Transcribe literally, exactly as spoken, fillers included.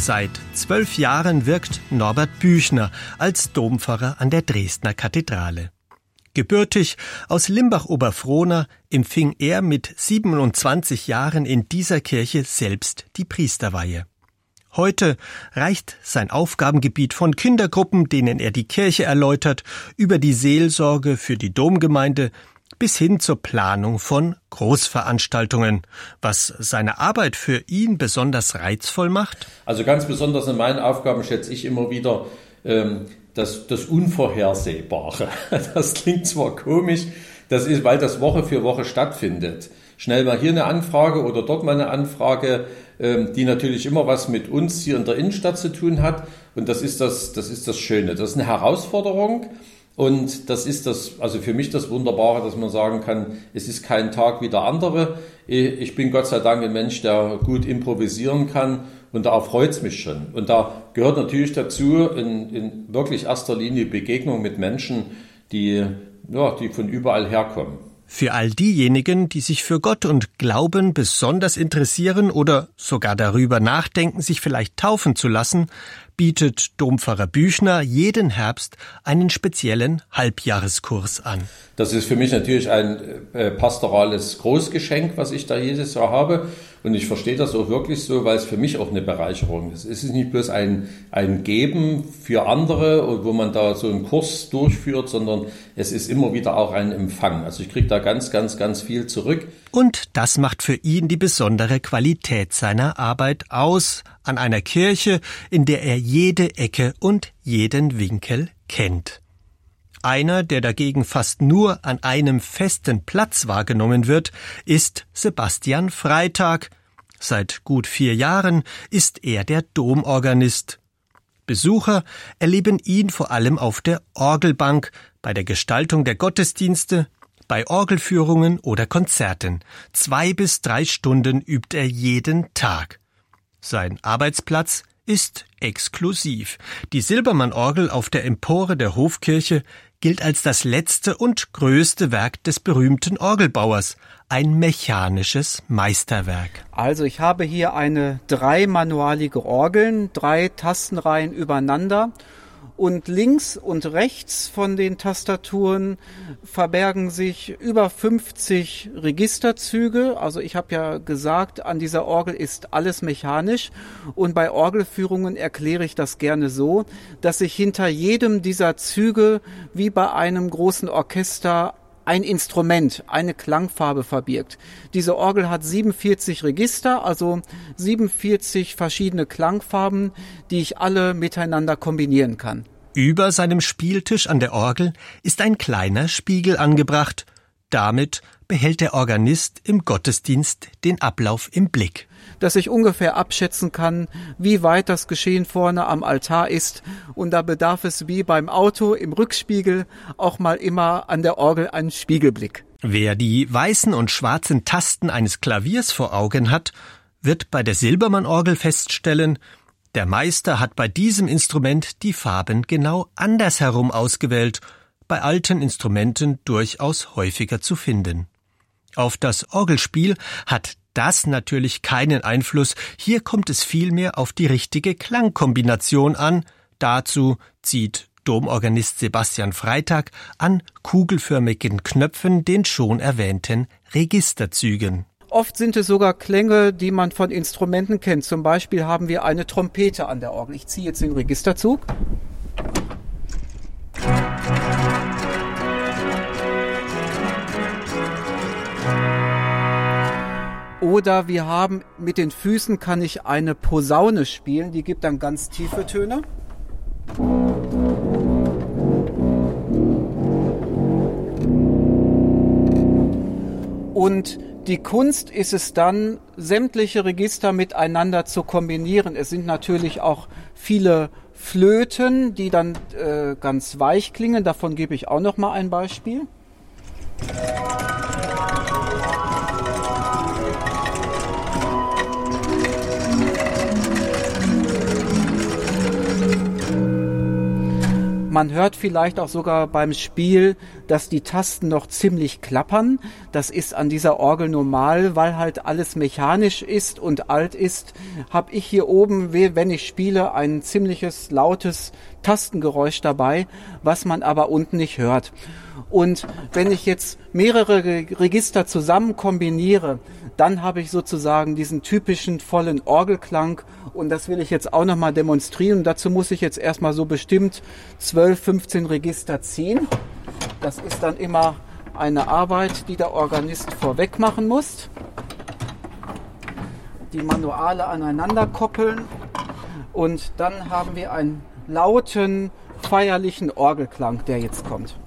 Seit zwölf Jahren wirkt Norbert Büchner als Dompfarrer an der Dresdner Kathedrale. Gebürtig aus Limbach-Oberfrohna empfing er mit siebenundzwanzig Jahren in dieser Kirche selbst die Priesterweihe. Heute reicht sein Aufgabengebiet von Kindergruppen, denen er die Kirche erläutert, über die Seelsorge für die Domgemeinde bis hin zur Planung von Großveranstaltungen, was seine Arbeit für ihn besonders reizvoll macht. Also ganz besonders in meinen Aufgaben schätze ich immer wieder ähm, das, das Unvorhersehbare. Das klingt zwar komisch, das ist, weil das Woche für Woche stattfindet. Schnell mal hier eine Anfrage oder dort mal eine Anfrage, ähm, die natürlich immer was mit uns hier in der Innenstadt zu tun hat. Und das ist das, das ist das Schöne. Das ist eine Herausforderung. Und das ist das, also für mich das Wunderbare, dass man sagen kann, es ist kein Tag wie der andere. Ich bin Gott sei Dank ein Mensch, der gut improvisieren kann und darauf freut es mich schon. Und da gehört natürlich dazu in, in wirklich erster Linie Begegnung mit Menschen, die, ja, die von überall herkommen. Für all diejenigen, die sich für Gott und Glauben besonders interessieren oder sogar darüber nachdenken, sich vielleicht taufen zu lassen, bietet Dompfarrer Büchner jeden Herbst einen speziellen Halbjahreskurs an. Das ist für mich natürlich ein äh, pastorales Großgeschenk, was ich da jedes Jahr habe. Und ich verstehe das auch wirklich so, weil es für mich auch eine Bereicherung ist. Es ist nicht bloß ein, ein Geben für andere, wo man da so einen Kurs durchführt, sondern es ist immer wieder auch ein Empfang. Also ich kriege da ganz, ganz, ganz viel zurück. Und das macht für ihn die besondere Qualität seiner Arbeit aus, an einer Kirche, in der er jede Ecke und jeden Winkel kennt. Einer, der dagegen fast nur an einem festen Platz wahrgenommen wird, ist Sebastian Freitag. Seit gut vier Jahren ist er der Domorganist. Besucher erleben ihn vor allem auf der Orgelbank, bei der Gestaltung der Gottesdienste, bei Orgelführungen oder Konzerten. Zwei bis drei Stunden übt er jeden Tag. Sein Arbeitsplatz ist exklusiv. Die Silbermann-Orgel auf der Empore der Hofkirche gilt als das letzte und größte Werk des berühmten Orgelbauers, ein mechanisches Meisterwerk. Also ich habe hier eine dreimanualige Orgel, drei Tastenreihen übereinander. Und links und rechts von den Tastaturen verbergen sich über fünfzig Registerzüge. Also ich habe ja gesagt, an dieser Orgel ist alles mechanisch. Und bei Orgelführungen erkläre ich das gerne so, dass sich hinter jedem dieser Züge wie bei einem großen Orchester ein Instrument, eine Klangfarbe verbirgt. Diese Orgel hat siebenundvierzig Register, also siebenundvierzig verschiedene Klangfarben, die ich alle miteinander kombinieren kann. Über seinem Spieltisch an der Orgel ist ein kleiner Spiegel angebracht. Damit behält der Organist im Gottesdienst den Ablauf im Blick. Dass ich ungefähr abschätzen kann, wie weit das Geschehen vorne am Altar ist. Und da bedarf es wie beim Auto im Rückspiegel auch mal immer an der Orgel einen Spiegelblick. Wer die weißen und schwarzen Tasten eines Klaviers vor Augen hat, wird bei der Silbermann-Orgel feststellen, der Meister hat bei diesem Instrument die Farben genau andersherum ausgewählt, bei alten Instrumenten durchaus häufiger zu finden. Auf das Orgelspiel hat das natürlich keinen Einfluss, hier kommt es vielmehr auf die richtige Klangkombination an. Dazu zieht Domorganist Sebastian Freitag an kugelförmigen Knöpfen den schon erwähnten Registerzügen. Oft sind es sogar Klänge, die man von Instrumenten kennt. Zum Beispiel haben wir eine Trompete an der Orgel. Ich ziehe jetzt den Registerzug. Oder wir haben mit den Füßen kann ich eine Posaune spielen, die gibt dann ganz tiefe Töne. Und die Kunst ist es dann, sämtliche Register miteinander zu kombinieren. Es sind natürlich auch viele Flöten, die dann äh, ganz weich klingen. Davon gebe ich auch noch mal ein Beispiel. Man hört vielleicht auch sogar beim Spiel, dass die Tasten noch ziemlich klappern. Das ist an dieser Orgel normal, weil halt alles mechanisch ist und alt ist, habe ich hier oben, wenn ich spiele, ein ziemliches lautes Tastengeräusch dabei, was man aber unten nicht hört. Und wenn ich jetzt mehrere Register zusammen kombiniere, dann habe ich sozusagen diesen typischen vollen Orgelklang und das will ich jetzt auch nochmal demonstrieren. Dazu muss ich jetzt erstmal so bestimmt zwölf, fünfzehn Register ziehen. Das ist dann immer eine Arbeit, die der Organist vorweg machen muss. Die Manuale aneinander koppeln und dann haben wir einen lauten, feierlichen Orgelklang, der jetzt kommt.